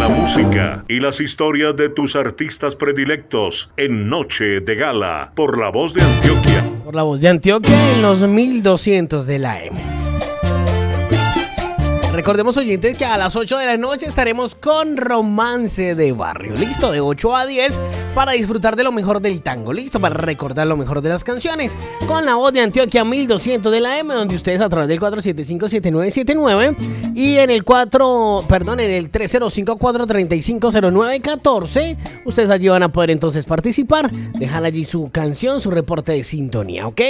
música y las historias de tus artistas predilectos en Noche de Gala por La Voz de Antioquia. Por La Voz de Antioquia en los 1200 de la AM. Recordemos, oyentes, que a las 8 de la noche estaremos con Romance de Barrio. Listo, de 8 a 10 para disfrutar de lo mejor del tango. Listo, para recordar lo mejor de las canciones. Con La Voz de Antioquia 1200 de la AM, donde ustedes a través del 475-7979 y en el 305-435-0914, ustedes allí van a poder entonces participar. Dejar allí su canción, su reporte de sintonía, ¿ok?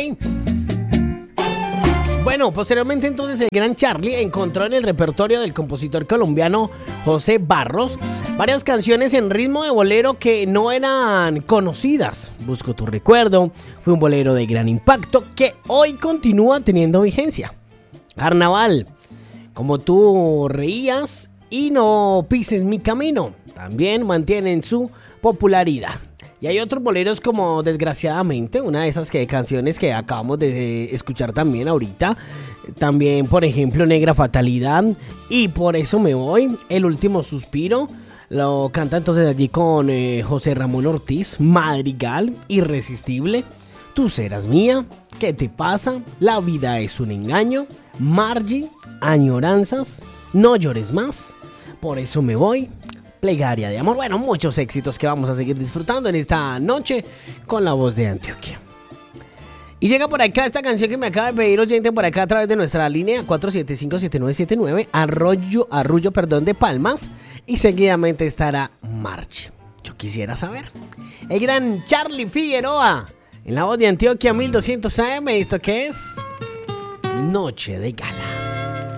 Bueno, posteriormente entonces el gran Charlie encontró en el repertorio del compositor colombiano José Barros varias canciones en ritmo de bolero que no eran conocidas. Busco tu recuerdo, fue un bolero de gran impacto que hoy continúa teniendo vigencia. Carnaval, como tú reías y no pises mi camino, también mantienen su popularidad. Y hay otros boleros como Desgraciadamente, una de esas canciones que acabamos de escuchar también ahorita. También, por ejemplo, Negra Fatalidad y Por eso me voy, El último suspiro. Lo canta entonces allí con José Ramón Ortiz, Madrigal, Irresistible, Tú serás mía, ¿Qué te pasa? La vida es un engaño, Margie, Añoranzas, No llores más, Por eso me voy, Plegaria de amor. Bueno, muchos éxitos que vamos a seguir disfrutando en esta noche con La Voz de Antioquia. Y llega por acá esta canción que me acaba de pedir oyente por acá a través de nuestra línea 475-7979, Arrullo de Palmas, y seguidamente estará March. Yo quisiera saber. El gran Charlie Figueroa en La Voz de Antioquia 1200 AM. ¿Esto qué es? Noche de Gala.